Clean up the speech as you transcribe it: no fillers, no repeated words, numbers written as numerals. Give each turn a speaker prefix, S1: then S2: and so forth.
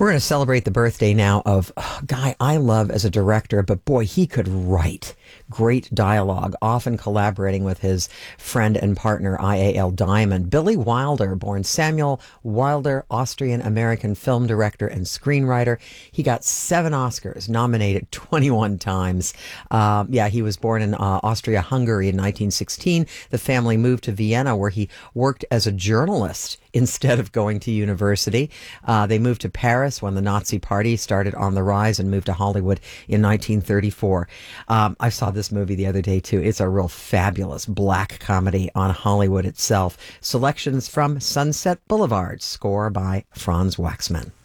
S1: We're going to celebrate the birthday now of a guy I love as a director, but boy, he could write great dialogue, often collaborating with his friend and partner I.A.L. Diamond. Billy Wilder, born Samuel Wilder, Austrian-American film director and screenwriter. He got 7 Oscars, nominated 21 times. He was born in Austria-Hungary in 1916. The family moved to Vienna, where he worked as a journalist instead of going to university. They moved to Paris when the Nazi Party started on the rise and moved to Hollywood in 1934. I saw this movie the other day, too. It's a real fabulous black comedy on Hollywood itself. Selections from Sunset Boulevard, score by Franz Waxman.